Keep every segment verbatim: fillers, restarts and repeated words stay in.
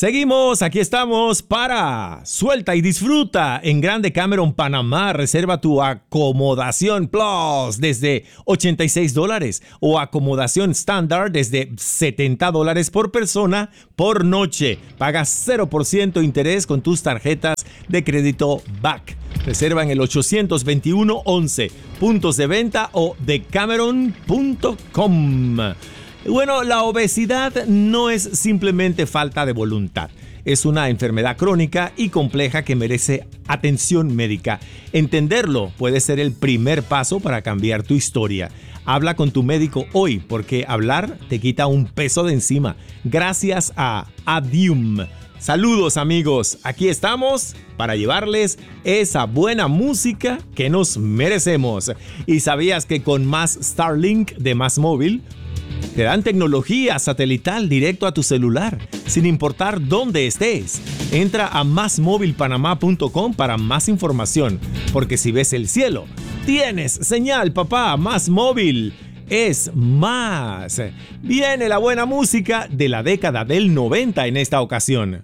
Seguimos, aquí estamos para Suelta y Disfruta en Grande Cameron, Panamá. Reserva tu acomodación Plus desde ochenta y seis dólares o acomodación estándar desde setenta dólares por persona por noche. Pagas cero por ciento interés con tus tarjetas de crédito B A C. Reserva en el ochocientos veintiuno once, puntos de venta o decameron punto com. Bueno, la obesidad no es simplemente falta de voluntad. Es una enfermedad crónica y compleja que merece atención médica. Entenderlo puede ser el primer paso para cambiar tu historia. Habla con tu médico hoy, porque hablar te quita un peso de encima. Gracias a Adium. Saludos amigos, aquí estamos para llevarles esa buena música que nos merecemos. ¿Y sabías que con Más Starlink de Más Móvil te dan tecnología satelital directo a tu celular, sin importar dónde estés? Entra a más móvil panamá punto com para más información, porque si ves el cielo, tienes señal, papá. Más Móvil es más. Viene la buena música de la década del noventa en esta ocasión.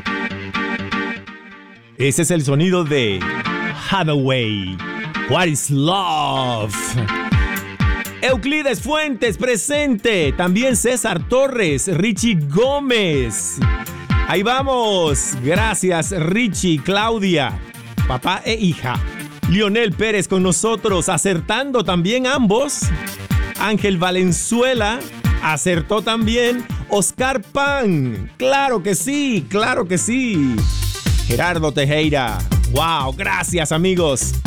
Ese es el sonido de Hathaway. What is Love? Euclides Fuentes presente. También César Torres, Richie Gómez. Ahí vamos. Gracias Richie, Claudia, papá e hija. Lionel Pérez con nosotros, acertando también ambos. Ángel Valenzuela acertó también. Oscar Pan, claro que sí, claro que sí. Gerardo Tejera, wow, gracias amigos.